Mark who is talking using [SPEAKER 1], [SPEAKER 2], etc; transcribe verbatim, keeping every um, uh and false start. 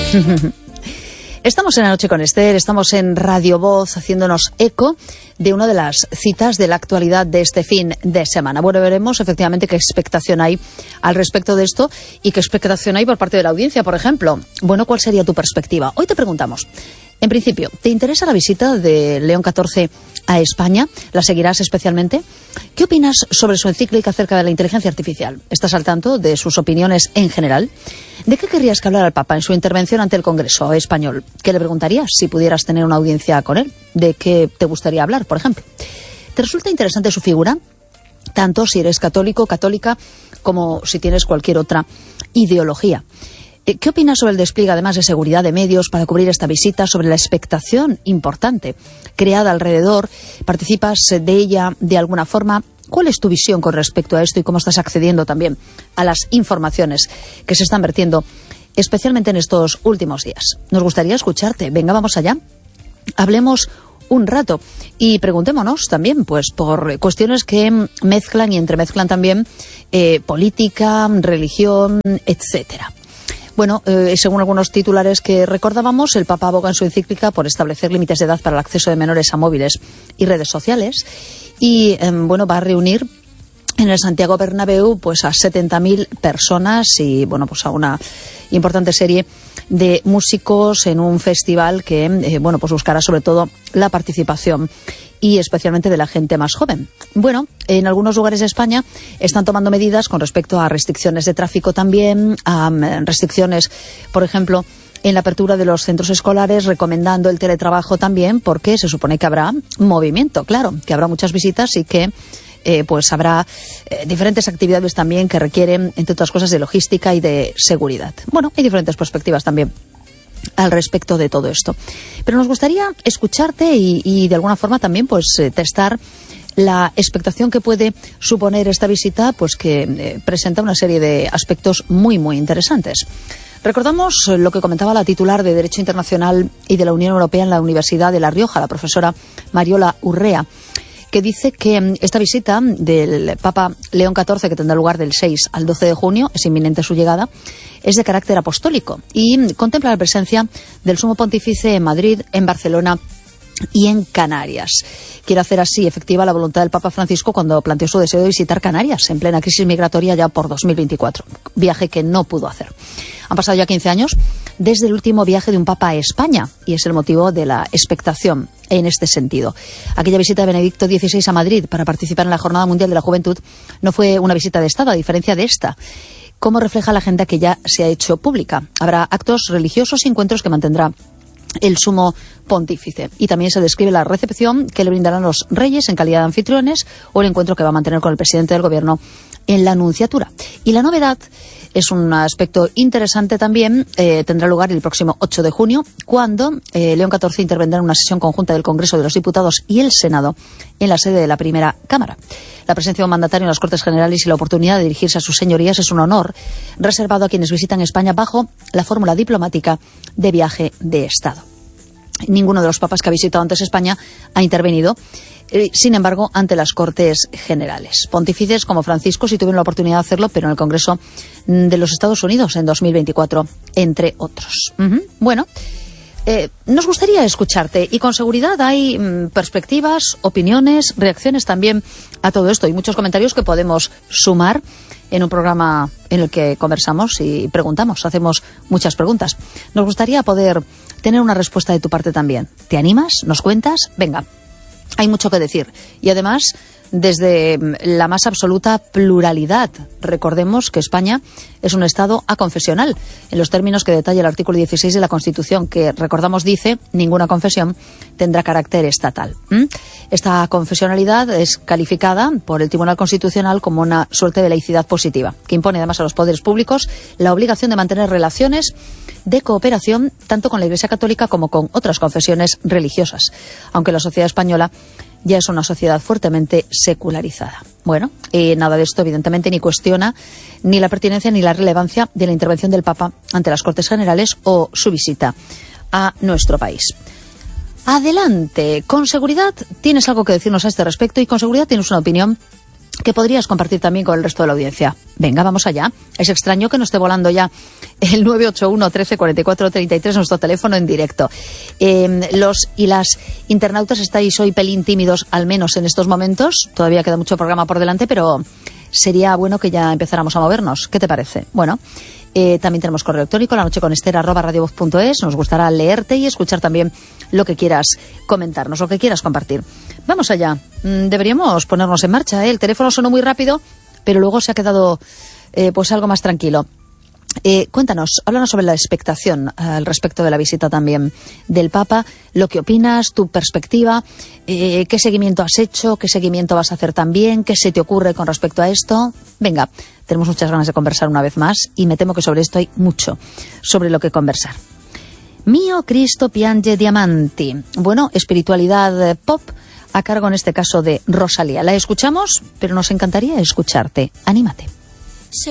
[SPEAKER 1] Estamos en La Noche con Esther, estamos en Radio Voz haciéndonos eco de una de las citas de la actualidad de este fin de semana. Bueno, veremos efectivamente qué expectación hay al respecto de esto y qué expectación hay por parte de la audiencia, por ejemplo. Bueno, ¿cuál sería tu perspectiva? Hoy te preguntamos, en principio, ¿te interesa la visita de León catorce a España? ¿La seguirás especialmente? ¿Qué opinas sobre su encíclica acerca de la inteligencia artificial? ¿Estás al tanto de sus opiniones en general? ¿De qué querrías que hablara el Papa en su intervención ante el Congreso español? ¿Qué le preguntarías si pudieras tener una audiencia con él? ¿De qué te gustaría hablar, por ejemplo? ¿Te resulta interesante su figura? Tanto si eres católico, católica, como si tienes cualquier otra ideología. ¿Qué opinas sobre el despliegue, además, de seguridad de medios para cubrir esta visita, sobre la expectación importante creada alrededor? ¿Participas de ella de alguna forma? ¿Cuál es tu visión con respecto a esto y cómo estás accediendo también a las informaciones que se están vertiendo, especialmente en estos últimos días? Nos gustaría escucharte. Venga, vamos allá. Hablemos un rato y preguntémonos también pues por cuestiones que mezclan y entremezclan también eh, política, religión, etcétera. Bueno, eh, según algunos titulares que recordábamos, el Papa aboga en su encíclica por establecer límites de edad para el acceso de menores a móviles y redes sociales y, eh, bueno, va a reunir en el Santiago Bernabéu pues a setenta mil personas y, bueno, pues a una importante serie de músicos en un festival que, eh, bueno, pues buscará sobre todo la participación y especialmente de la gente más joven. Bueno, en algunos lugares de España están tomando medidas con respecto a restricciones de tráfico también, a restricciones, por ejemplo, en la apertura de los centros escolares, recomendando el teletrabajo también, porque se supone que habrá movimiento, claro, que habrá muchas visitas y que eh, pues habrá eh, diferentes actividades también que requieren, entre otras cosas, de logística y de seguridad. Bueno, hay diferentes perspectivas también al respecto de todo esto. Pero nos gustaría escucharte y, y de alguna forma también pues eh, testar la expectación que puede suponer esta visita, pues que eh, presenta una serie de aspectos muy, muy interesantes. Recordamos lo que comentaba la titular de Derecho Internacional y de la Unión Europea en la Universidad de La Rioja, la profesora Mariola Urrea, que dice que esta visita del Papa León catorce, que tendrá lugar del seis al doce de junio, es inminente su llegada, es de carácter apostólico y contempla la presencia del Sumo Pontífice en Madrid, en Barcelona y en Canarias. Quiere hacer así efectiva la voluntad del Papa Francisco cuando planteó su deseo de visitar Canarias en plena crisis migratoria ya por dos mil veinticuatro, viaje que no pudo hacer. Han pasado ya quince años desde el último viaje de un Papa a España y es el motivo de la expectación en este sentido. Aquella visita de Benedicto dieciséis a Madrid para participar en la Jornada Mundial de la Juventud no fue una visita de Estado, a diferencia de esta, como refleja la agenda que ya se ha hecho pública. Habrá actos religiosos y encuentros que mantendrá el Sumo Pontífice. Y también se describe la recepción que le brindarán los reyes en calidad de anfitriones o el encuentro que va a mantener con el presidente del Gobierno en la Nunciatura. Y la novedad es un aspecto interesante también, eh, tendrá lugar el próximo ocho de junio, cuando eh, León catorce intervendrá en una sesión conjunta del Congreso de los Diputados y el Senado en la sede de la primera Cámara. La presencia de un mandatario en las Cortes Generales y la oportunidad de dirigirse a sus señorías es un honor reservado a quienes visitan España bajo la fórmula diplomática de viaje de Estado. Ninguno de los papas que ha visitado antes España ha intervenido, eh, sin embargo, ante las Cortes Generales. Pontífices como Francisco sí tuvieron la oportunidad de hacerlo, pero en el Congreso de los Estados Unidos en dos mil veinticuatro, entre otros. Uh-huh. Bueno, eh, nos gustaría escucharte y con seguridad hay mm, perspectivas, opiniones, reacciones también a todo esto y muchos comentarios que podemos sumar en un programa en el que conversamos y preguntamos, hacemos muchas preguntas. Nos gustaría poder tener una respuesta de tu parte también. ¿Te animas? ¿Nos cuentas? Venga, hay mucho que decir. Y además, desde la más absoluta pluralidad. Recordemos que España es un Estado aconfesional, en los términos que detalla el artículo dieciséis de la Constitución, que, recordamos, dice, ninguna confesión tendrá carácter estatal. ¿Mm? Esta confesionalidad es calificada por el Tribunal Constitucional como una suerte de laicidad positiva, que impone además a los poderes públicos la obligación de mantener relaciones de cooperación tanto con la Iglesia Católica como con otras confesiones religiosas, aunque la sociedad española ya es una sociedad fuertemente secularizada. Bueno, eh, nada de esto evidentemente ni cuestiona ni la pertinencia ni la relevancia de la intervención del Papa ante las Cortes Generales o su visita a nuestro país. Adelante, con seguridad tienes algo que decirnos a este respecto y con seguridad tienes una opinión que podrías compartir también con el resto de la audiencia. Venga, vamos allá. Es extraño que no esté volando ya el nueve ocho uno, trece, cuarenta y cuatro, treinta y tres, nuestro teléfono en directo. Eh, los y las internautas estáis hoy pelín tímidos, al menos en estos momentos. Todavía queda mucho programa por delante, pero sería bueno que ya empezáramos a movernos. ¿Qué te parece? Bueno, eh, también tenemos correo electrónico, la noche con Esther arroba radiovoz punto es. Nos gustará leerte y escuchar también lo que quieras comentarnos, lo que quieras compartir. Vamos allá. Deberíamos ponernos en marcha, ¿eh? El teléfono sonó muy rápido, pero luego se ha quedado eh, pues algo más tranquilo. Eh, cuéntanos, háblanos sobre la expectación al respecto de la visita también del Papa, lo que opinas, tu perspectiva, eh, qué seguimiento has hecho, qué seguimiento vas a hacer también, qué se te ocurre con respecto a esto. Venga, tenemos muchas ganas de conversar una vez más y me temo que sobre esto hay mucho sobre lo que conversar. Mio Cristo piange diamanti. Bueno, espiritualidad pop a cargo en este caso de Rosalía. La escuchamos, pero nos encantaría escucharte. Anímate.